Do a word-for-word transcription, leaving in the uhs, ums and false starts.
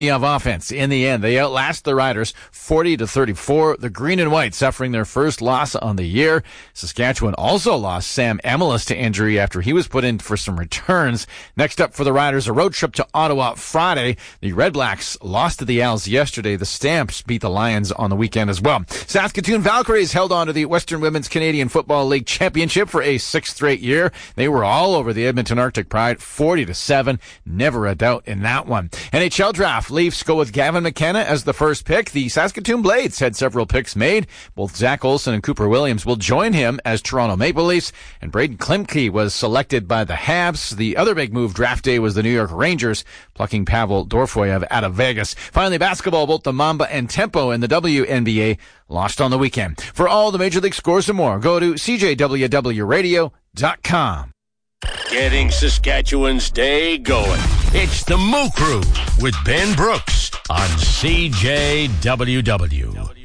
of offense. In the end, they outlast the Riders forty to thirty-four. The Green and White suffering their first loss on the year. Saskatchewan also lost Sam Emilus to injury after he was put in for some returns. Next up for the Riders, a road trip to Ottawa Friday. The Red Blacks lost to the Als yesterday. The Stamps beat the Lions on the weekend as well. Saskatoon Valkyries held on to the Western Women's Canadian Football League Championship for a sixth straight year. They were all over the Edmonton Arctic Pride, forty to seven. Never a doubt in that one. N H L draft. Leafs go with Gavin McKenna as the first pick. The Saskatoon Blades had several picks made. Both Zach Olson and Cooper Williams will join him as Toronto Maple Leafs. And Braden Klimke was selected by the Habs. The other big move draft day was the New York Rangers plucking Pavel Dorofeyev out of Vegas. Finally, basketball, both the Mamba and Tempo in the W N B A lost on the weekend. For all the Major League scores and more, go to C J W W radio dot com. Getting Saskatchewan's day going. It's the Moo Crew with Ben Brooks on C J W W.